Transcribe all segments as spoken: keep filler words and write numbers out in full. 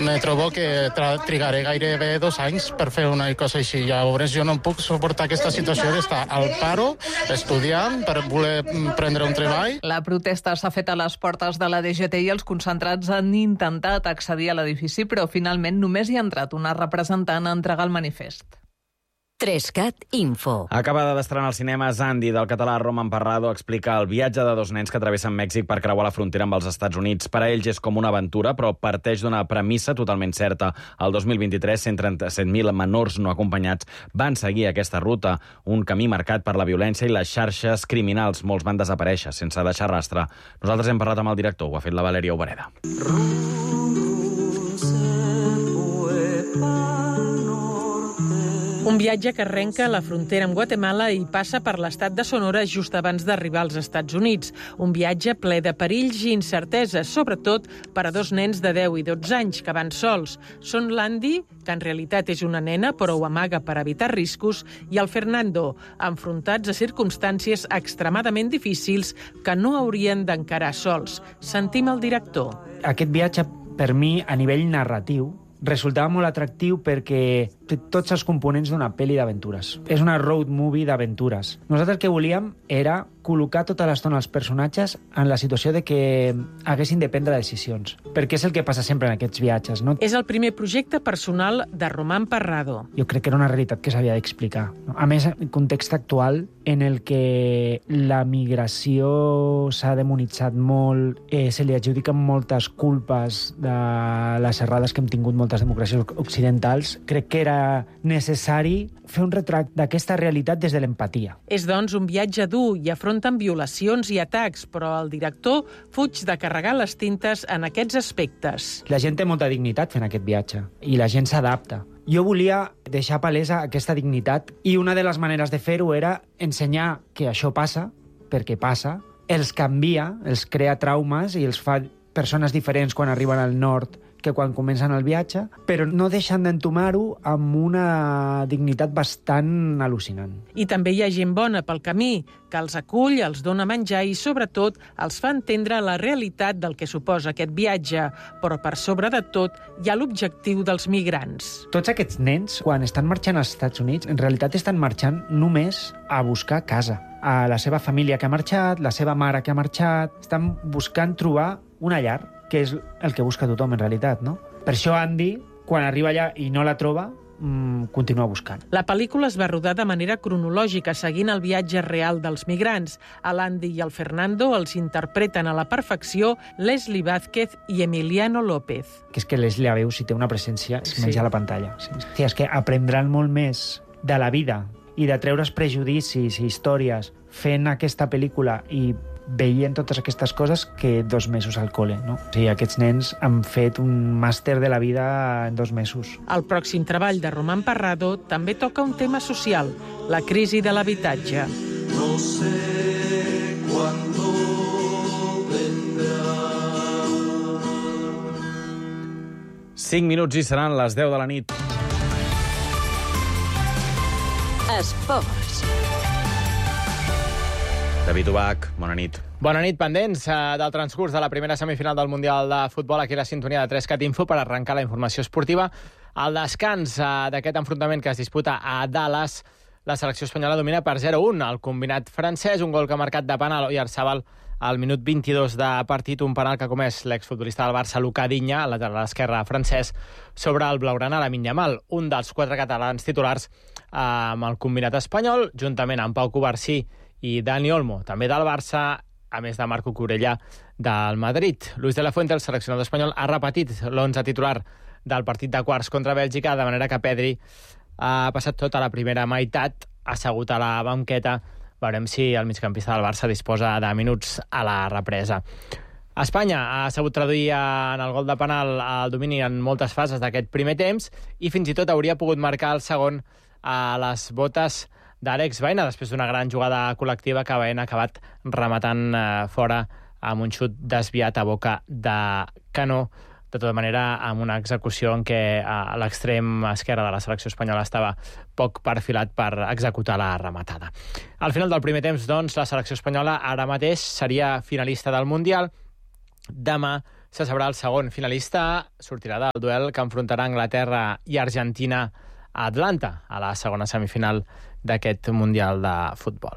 me trobo que trigaré gairebé dos anys per fer una cosa així. Llavors jo no puc suportar aquesta situació d'estar al paro, estudiant, per voler prendre un treball. La protesta s'ha fet a les portes de la D G T i els concentrats han intentat accedir a l'edifici, però finalment només hi ha entrat una representant a entregar el manifest. Trescat Info. Acaba d'estrenar al cinema Zandi, del català Roman Parrado, explica el viatge de dos nens que travessen Mèxic per creuar la frontera amb els Estats Units. Per a ells és com una aventura, però parteix d'una premissa totalment certa. El dos mil vint-i-tres, cent trenta-set mil menors no acompanyats van seguir aquesta ruta, un camí marcat per la violència i les xarxes criminals. Molts van desaparèixer sense deixar rastre. Nosaltres hem parlat amb el director, ho ha fet la Valèria Obereda. Un viatge que arrenca a la frontera amb Guatemala i passa per l'estat de Sonora just abans d'arribar als Estats Units. Un viatge ple de perills i incerteses, sobretot per a dos nens de deu i dotze anys que van sols. Són l'Andy, que en realitat és una nena però ho amaga per evitar riscos, i el Fernando, enfrontats a circumstàncies extremadament difícils que no haurien d'encarar sols. Sentim el director. Aquest viatge, per mi, a nivell narratiu, resultava molt atractiu perquè té tots els components d'una pel·li d'aventures. És una road movie d'aventures. Nosaltres el que volíem era col·locar tota l'estona els personatges en la situació de que haguessin de prendre decisions, perquè és el que passa sempre en aquests viatges, no? És el primer projecte personal de Roman Parrado. Jo crec que era una realitat que s'havia d'explicar. A més, en context actual, en el que la migració s'ha demonitzat molt, eh, se li adjudiquen moltes culpes de les errades que hem tingut moltes democràcies occidentals, crec que era necessari fer un retrat d'aquesta realitat des de l'empatia. És, doncs, un viatge dur i afronten violacions i atacs, però el director fuig de carregar les tintes en aquests aspectes. La gent té molta dignitat fent aquest viatge i la gent s'adapta. Jo volia deixar palesa aquesta dignitat i una de les maneres de fer-ho era ensenyar que això passa, perquè passa, els canvia, els crea traumes i els fa persones diferents quan arriben al nord que quan comencen el viatge, però no deixen d'entomar-ho amb una dignitat bastant al·lucinant. I també hi ha gent bona pel camí, que els acull, els dona menjar i, sobretot, els fa entendre la realitat del que suposa aquest viatge. Però, per sobre de tot, hi ha l'objectiu dels migrants. Tots aquests nens, quan estan marxant als Estats Units, en realitat estan marxant només a buscar casa. A la seva família que ha marxat, la seva mare que ha marxat, estan buscant trobar una llar, que és el que busca tothom, en realitat, no? Per això Andy, quan arriba allà i no la troba, mmm, continua buscant. La pel·lícula es va rodar de manera cronològica, seguint el viatge real dels migrants. A l'Andy i el Fernando els interpreten a la perfecció Leslie Vázquez i Emiliano López. Que és que Leslie, a veure, si té una presència, es menja Sí. la pantalla. Sí. Sí, és que aprendran molt més de la vida i de treure's prejudicis i històries fent aquesta pel·lícula i veient totes aquestes coses que dos mesos al col·le, no? O sigui, aquests nens han fet un màster de la vida en dos mesos. El pròxim treball de Roman Parrado també toca un tema social, la crisi de l'habitatge. No sé cuándo vendrá. cinc minuts i seran les deu de la nit. Esports. David Ubach, bona nit. Bona nit, pendents eh, del transcurs de la primera semifinal del Mundial de Futbol, aquí a la sintonia de Trescat Info per arrencar la informació esportiva. Al descans eh, d'aquest enfrontament que es disputa a Dallas, la selecció espanyola domina per zero a un el combinat francès, un gol que ha marcat de penal Oyarzabal al minut vint-i-dos de partit, un penal que ha comès l'exfutbolista del Barça, Lucas Digne, al lateral esquerre francès, sobre el blaugrana Lamine Yamal, un dels quatre catalans titulars eh, amb el combinat espanyol, juntament amb Pau Cubarsí i Dani Olmo, també del Barça, a més de Marco Corella del Madrid. Luis de la Fuente, el seleccionador espanyol, ha repetit l'onze titular del partit de quarts contra Bèlgica, de manera que Pedri ha passat tota la primera meitat assegut a la banqueta. Veurem si el migcampista del Barça disposa de minuts a la represa. Espanya ha sabut traduir en el gol de penal el domini en moltes fases d'aquest primer temps i fins i tot hauria pogut marcar el segon a les botes d'Àlex Baena, després d'una gran jugada col·lectiva que Baena ha acabat rematant eh, fora amb un xut desviat a boca de canó. De tota manera, amb una execució en què a l'extrem esquerre de la selecció espanyola estava poc perfilat per executar la rematada. Al final del primer temps, doncs, la selecció espanyola ara mateix seria finalista del Mundial. Demà se sabrà el segon finalista, sortirà del duel que enfrontarà Anglaterra i Argentina a Atlanta, a la segona semifinal d'aquest Mundial de Futbol.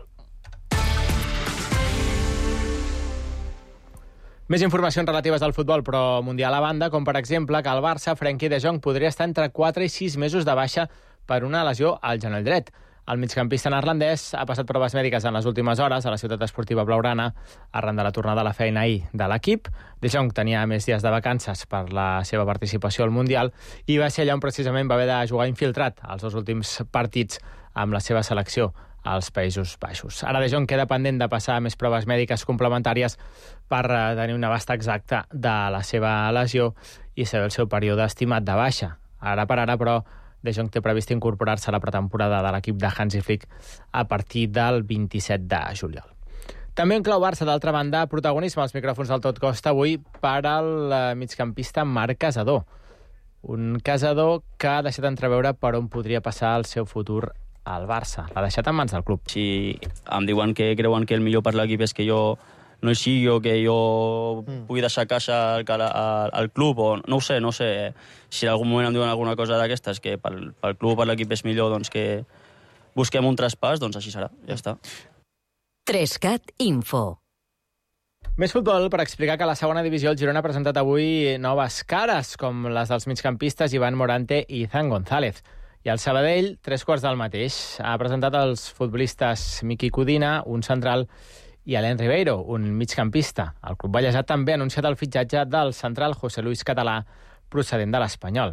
Més informacions relatives al futbol, però mundial a banda, com per exemple que el Barça, Frenkie de Jong, podria estar entre quatre i sis mesos de baixa per una lesió al genoll dret. El migcampista neerlandès ha passat proves mèdiques en les últimes hores a la ciutat esportiva blaugrana arran de la tornada a la feina ahir de l'equip. De Jong tenia més dies de vacances per la seva participació al Mundial i va ser allà on precisament va haver de jugar infiltrat els dos últims partits amb la seva selecció als Països Baixos. Ara De Jong queda pendent de passar més proves mèdiques complementàries per tenir un abast exacte de la seva lesió i saber el seu període estimat de baixa. Ara per ara, però, De Jong té previst incorporar-se a la pretemporada de l'equip de Hansi Flick a partir del vint-i-set de juliol. També en clau Barça, d'altra banda, protagonisme als micròfons del Tot Costa avui per al migcampista Marc Casador. Un Casador que ha deixat entreveure per on podria passar el seu futur al Barça. L'ha deixat en mans del club. Si em diuen que creuen que el millor per l'equip és que jo no hi sigui o que jo mm. pugui deixar casa al, al, al club, o no ho sé, no ho sé. Si en algun moment em diuen alguna cosa d'aquestes, que pel, pel club o per l'equip és millor doncs que busquem un traspàs, doncs així serà, ja està. Trescat Info. Més futbol per explicar que a la segona divisió el Girona ha presentat avui noves cares, com les dels migcampistes Iván Morante i Izan González. I el Sabadell, tres quarts del mateix, ha presentat els futbolistes Miqui Codina, un central, i Alain Ribeiro, un migcampista. El club ballesà també ha anunciat el fitxatge del central José Luis Català, procedent de l'Espanyol.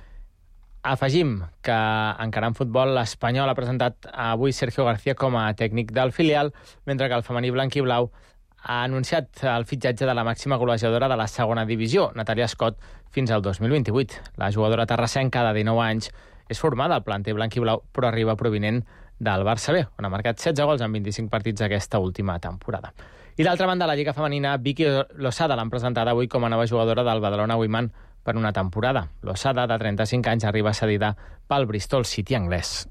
Afegim que, encara en futbol, l'Espanyol ha presentat avui Sergio García com a tècnic del filial, mentre que el femení blanc-i-blau ha anunciat el fitxatge de la màxima golejadora de la segona divisió, Natàlia Scott, fins al dos mil vint-i-vuit. La jugadora terrassenca de dinou anys és formada al planter blanc-i-blau, però arriba provinent del Barça B, on ha marcat setze gols en vint-i-cinc partits aquesta última temporada. I d'altra banda, la Lliga Femenina, Vicky Losada l'han presentada avui com a nova jugadora del Badalona Women per una temporada. Losada, de trenta-cinc anys, arriba cedida pel Bristol City anglès.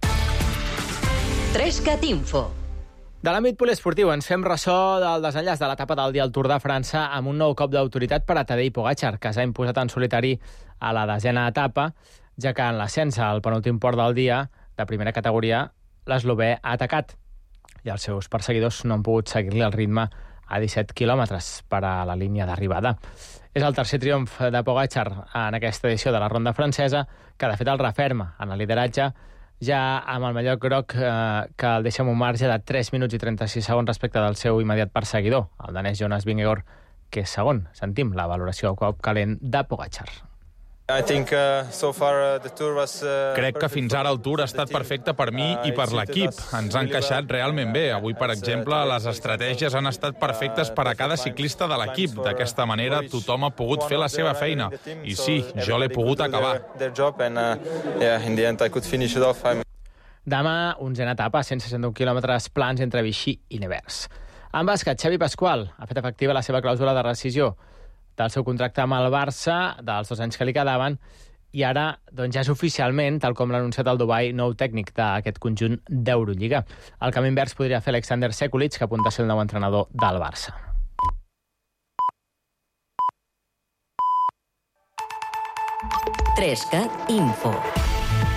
Trescat Info. De l'àmbit poliesportiu ens fem ressò del desenllaç de l'etapa del dia al Tour de França amb un nou cop d'autoritat per a Tadej Pogačar, que s'ha imposat en solitari a la desena etapa, ja que en l'ascens al penúltim port del dia, de primera categoria, l'eslovè ha atacat i els seus perseguidors no han pogut seguir-li el ritme a disset quilòmetres per a la línia d'arribada. És el tercer triomf de Pogačar en aquesta edició de la ronda francesa, que de fet el referma en el lideratge, ja amb el mallot groc eh, que el deixa amb un marge de tres minuts i trenta-sis segons respecte del seu immediat perseguidor, el danès Jonas Vingegaard, que és segon. Sentim la valoració a cop calent de Pogačar. Crec que fins ara el Tour ha estat perfecte per mi i per l'equip. Ens han encaixat realment bé. Avui, per exemple, les estratègies han estat perfectes per a cada ciclista de l'equip. D'aquesta manera, tothom ha pogut fer la seva feina. I sí, jo l'he pogut acabar. Demà, onzena etapa, cent seixanta-un quilòmetres plans entre Vichy i Nevers. En bàsquet, Xavi Pascual ha fet efectiva la seva clàusula de rescisió del seu contracte amb el Barça, dels dos anys que li quedaven, i ara doncs, ja és oficialment, tal com l'ha anunciat el Dubai, nou tècnic d'aquest conjunt d'Eurolliga. El camí invers podria fer Alexander Sekulic, que apunta a ser el nou entrenador del Barça. Trescat Info.